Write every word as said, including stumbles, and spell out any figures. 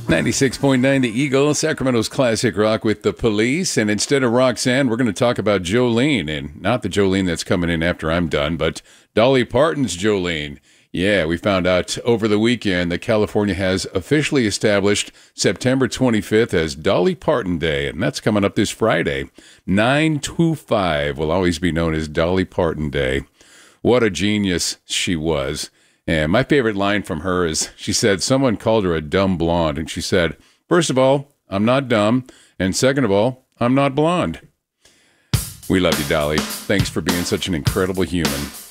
ninety-six point nine The Eagle, Sacramento's classic rock with The Police. And instead of Roxanne, we're going to talk about Jolene. And not the Jolene that's coming in after I'm done, but Dolly Parton's Jolene. Yeah, we found out over the weekend that California has officially established September twenty-fifth as Dolly Parton Day. And that's coming up this Friday. nine two five will always be known as Dolly Parton Day. What a genius she was. And my favorite line from her is, she said, someone called her a dumb blonde. And she said, first of all, I'm not dumb. And second of all, I'm not blonde. We love you, Dolly. Thanks for being such an incredible human.